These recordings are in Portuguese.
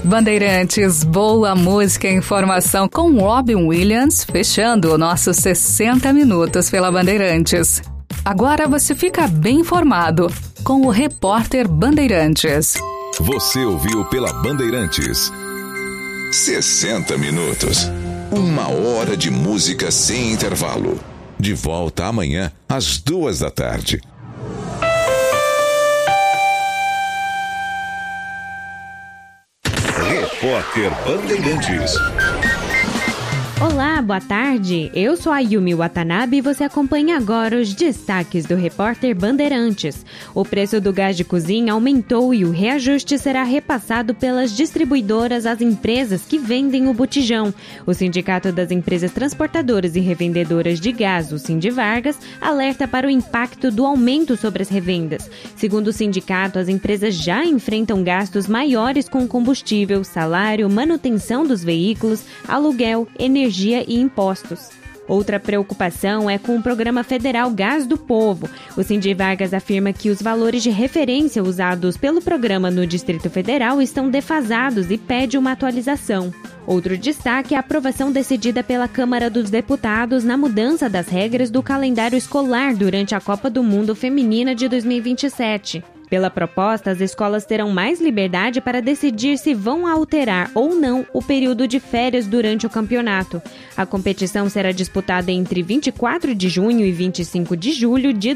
Bandeirantes, boa música e informação com Robin Williams, fechando o nosso 60 minutos pela Bandeirantes. Agora você fica bem informado com o Repórter Bandeirantes. Você ouviu pela Bandeirantes 60 minutos. 1 hora de música sem intervalo. De volta amanhã às 14h. Repórter Bandeirantes. Olá, boa tarde. Eu sou a Yumi Watanabe e você acompanha agora os destaques do Repórter Bandeirantes. O preço do gás de cozinha aumentou e o reajuste será repassado pelas distribuidoras às empresas que vendem o botijão. O Sindicato das Empresas Transportadoras e Revendedoras de Gás, o Sindivargas, alerta para o impacto do aumento sobre as revendas. Segundo o sindicato, as empresas já enfrentam gastos maiores com combustível, salário, manutenção dos veículos, aluguel, energia e impostos. Outra preocupação é com o programa federal Gás do Povo. O Sindivargas afirma que os valores de referência usados pelo programa no Distrito Federal estão defasados e pede uma atualização. Outro destaque é a aprovação decidida pela Câmara dos Deputados na mudança das regras do calendário escolar durante a Copa do Mundo Feminina de 2027. Pela proposta, as escolas terão mais liberdade para decidir se vão alterar ou não o período de férias durante o campeonato. A competição será disputada entre 24 de junho e 25 de julho de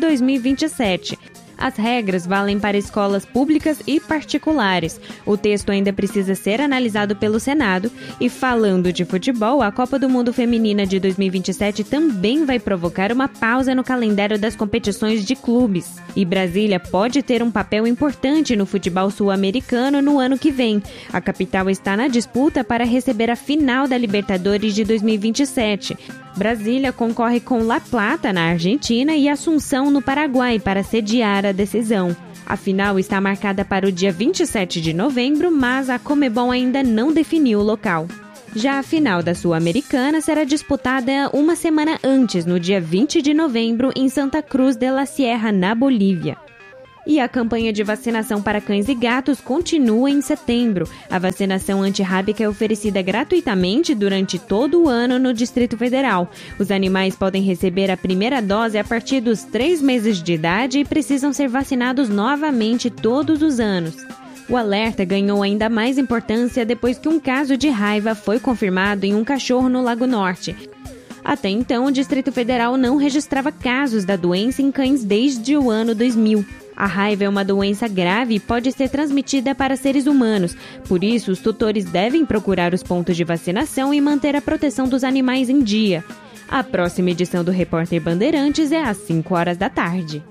2027. As regras valem para escolas públicas e particulares. O texto ainda precisa ser analisado pelo Senado. E falando de futebol, a Copa do Mundo Feminina de 2027 também vai provocar uma pausa no calendário das competições de clubes. E Brasília pode ter um papel importante no futebol sul-americano no ano que vem. A capital está na disputa para receber a final da Libertadores de 2027. Brasília concorre com La Plata, na Argentina, e Assunção, no Paraguai, para sediar a decisão. A final está marcada para o dia 27 de novembro, mas a Conmebol ainda não definiu o local. Já a final da Sul-Americana será disputada uma semana antes, no dia 20 de novembro, em Santa Cruz de la Sierra, na Bolívia. E a campanha de vacinação para cães e gatos continua em setembro. A vacinação antirrábica é oferecida gratuitamente durante todo o ano no Distrito Federal. Os animais podem receber a primeira dose a partir dos 3 meses de idade e precisam ser vacinados novamente todos os anos. O alerta ganhou ainda mais importância depois que um caso de raiva foi confirmado em um cachorro no Lago Norte. Até então, o Distrito Federal não registrava casos da doença em cães desde o ano 2000. A raiva é uma doença grave e pode ser transmitida para seres humanos. Por isso, os tutores devem procurar os pontos de vacinação e manter a proteção dos animais em dia. A próxima edição do Repórter Bandeirantes é às 5 horas da tarde.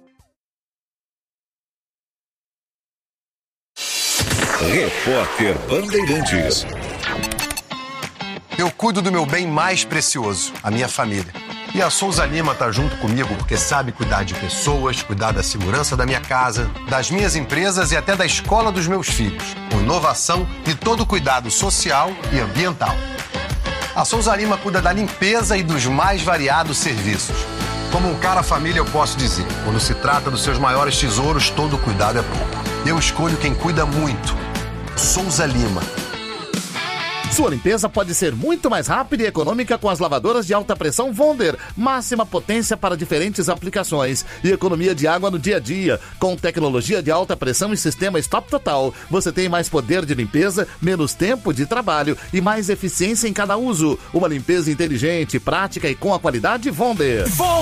Repórter Bandeirantes. Eu cuido do meu bem mais precioso, a minha família. E a Souza Lima tá junto comigo porque sabe cuidar de pessoas, cuidar da segurança da minha casa, das minhas empresas e até da escola dos meus filhos, com inovação e todo o cuidado social e ambiental. A Souza Lima cuida da limpeza e dos mais variados serviços. Como um cara família, eu posso dizer, quando se trata dos seus maiores tesouros, todo cuidado é pouco. Eu escolho quem cuida muito. Souza Lima. Sua limpeza pode ser muito mais rápida e econômica com as lavadoras de alta pressão Wonder. Máxima potência para diferentes aplicações e economia de água no dia a dia. Com tecnologia de alta pressão e sistema Stop Total, você tem mais poder de limpeza, menos tempo de trabalho e mais eficiência em cada uso. Uma limpeza inteligente, prática e com a qualidade Wonder.